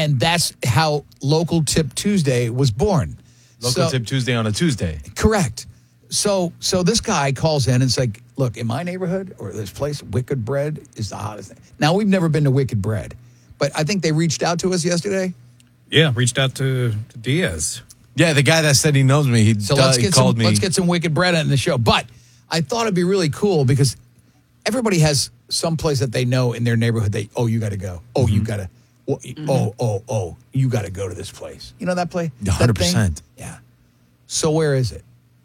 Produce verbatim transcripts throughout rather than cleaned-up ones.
And that's how Local Tip Tuesday was born. Local so, Tip Tuesday on a Tuesday. Correct. So so this guy calls in and it's like, look, in my neighborhood or this place, Wicked Bread is the hottest thing. Now, we've never been to Wicked Bread, but I think they reached out to us yesterday. Yeah, reached out to, to Diaz. Yeah, the guy that said he knows me. He, So uh, let's he get called some, me. let's get some Wicked Bread in the show. But I thought it'd be really cool because everybody has some place that they know in their neighborhood. They oh, you got to go. Oh, Mm-hmm. you got to. Oh, Mm-hmm. oh, oh, oh, you got to go to this place. You know that place? one hundred percent. Yeah. So where is it?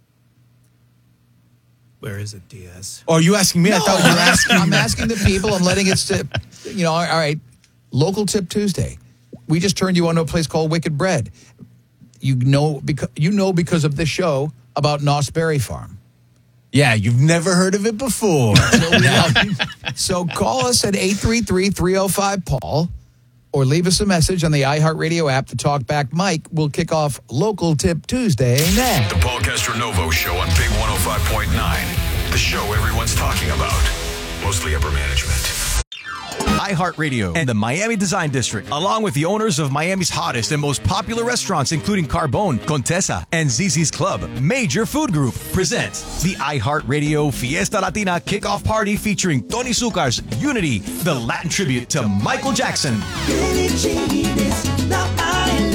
Where is it, Diaz? Oh, are you asking me? I No, thought you were asking I'm me. asking the people. I'm letting it sit. You know, all right. Local Tip Tuesday. We just turned you on to a place called Wicked Bread. You know because you know because of this show about Noss Berry Farm. Yeah, you've never heard of it before. So, we, so call us at eight three three, three oh five, Paul or leave us a message on the iHeartRadio app. The Talkback Mike will kick off Local Tip Tuesday now. The Paul Castronovo Show on Big one oh five point nine. The show everyone's talking about. Mostly upper management. iHeartRadio and the Miami Design District, along with the owners of Miami's hottest and most popular restaurants, including Carbone, Contessa, and Zizzi's Club, Major Food Group, present the iHeartRadio Fiesta Latina Kickoff Party featuring Tony Zuccar's Unity, the Latin tribute to Michael Jackson. Billie Jean is not my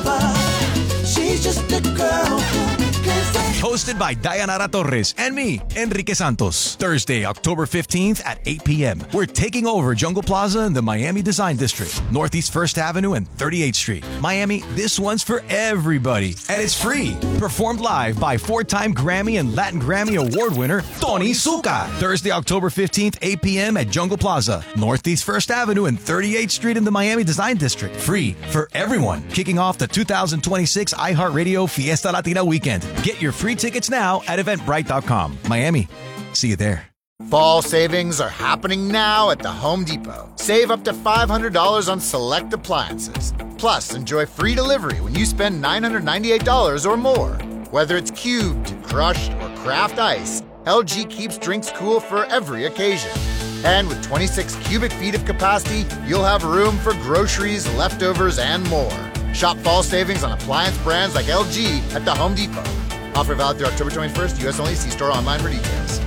lover. She's just a girl who can say. Hosted by Dayanara Torres and me, Enrique Santos. Thursday, October fifteenth at eight p.m. We're taking over Jungle Plaza in the Miami Design District, Northeast first Avenue and thirty-eighth Street. Miami, this one's for everybody. And it's free. Performed live by four-time Grammy and Latin Grammy Award winner, Tony Zuccar. Thursday, October fifteenth, eight p.m. at Jungle Plaza, Northeast first Avenue and thirty-eighth Street in the Miami Design District. Free for everyone. Kicking off the two thousand twenty-six iHeartRadio Fiesta Latina weekend. Get your free tickets now at eventbrite dot com. Miami, see you there. Fall savings are happening now at the Home Depot. Save up to five hundred dollars on select appliances. Plus, enjoy free delivery when you spend nine hundred ninety-eight dollars or more. Whether it's cubed, crushed, or craft ice, L G keeps drinks cool for every occasion. And with twenty-six cubic feet of capacity, you'll have room for groceries, leftovers, and more. Shop fall savings on appliance brands like L G at the Home Depot. Offer valid through October twenty-first, U S only. See store online for details.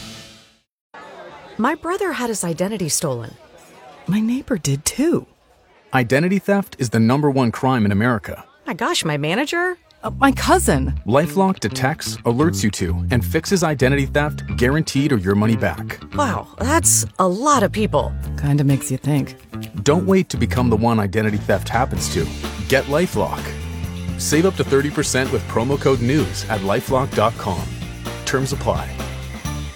My brother had his identity stolen. My neighbor did too. Identity theft is the number one crime in America. My gosh, my manager? Uh, my cousin. LifeLock detects, alerts you to, and fixes identity theft guaranteed or your money back. Wow, that's a lot of people. Kinda makes you think. Don't wait to become the one identity theft happens to. Get LifeLock. Save up to thirty percent with promo code NEWS at lifelock dot com. Terms apply.